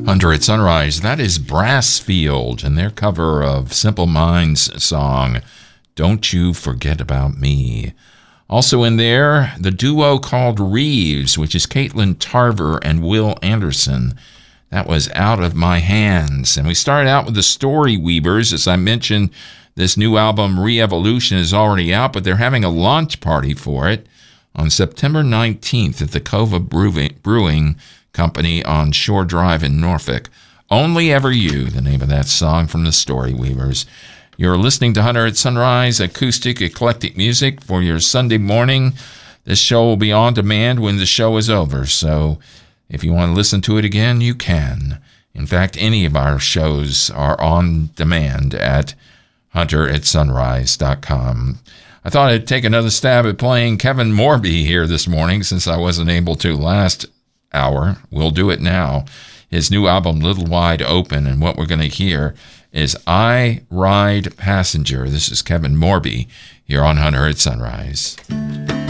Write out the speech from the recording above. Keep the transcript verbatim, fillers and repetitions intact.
Hunter at Sunrise, that is Brassfield and their cover of Simple Minds' song, Don't You Forget About Me. Also in there, the duo called Reeves, which is Caitlin Tarver and Will Anderson. That was Out of My Hands. And we started out with the Story Weavers. As I mentioned, this new album, Re-Evolution, is already out, but they're having a launch party for it on September nineteenth at the Cova Brewing, Brewing Company on Shore Drive in Norfolk. Only Ever You, the name of that song from the Story Weavers. You're listening to Hunter at Sunrise, acoustic, eclectic music for your Sunday morning. This show will be on demand when the show is over, so if you want to listen to it again, you can. In fact, any of our shows are on demand at hunter at sunrise dot com. I thought I'd take another stab at playing Kevin Morby here this morning since I wasn't able to last hour. We'll do it now. His new album, Little Wide Open, and what we're going to hear is I Ride Passenger. This is Kevin Morby here on Hunter at Sunrise.